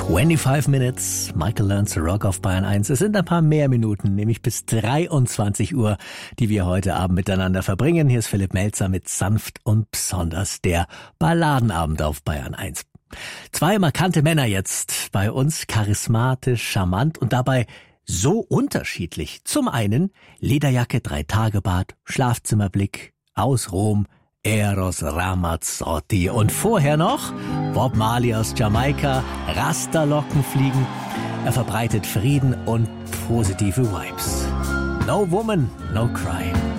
25 Minutes, Michael Learns to Rock auf Bayern 1. Es sind ein paar mehr Minuten, nämlich bis 23 Uhr, die wir heute Abend miteinander verbringen. Hier ist Philipp Melzer mit Sanft und Besonders, der Balladenabend auf Bayern 1. Zwei markante Männer jetzt bei uns, charismatisch, charmant und dabei so unterschiedlich. Zum einen Lederjacke, 3-Tage-Bart, Schlafzimmerblick, aus Rom, Eros Ramazzotti. Und vorher noch Bob Marley aus Jamaika, Rasterlocken fliegen. Er verbreitet Frieden und positive Vibes. No Woman, No Cry.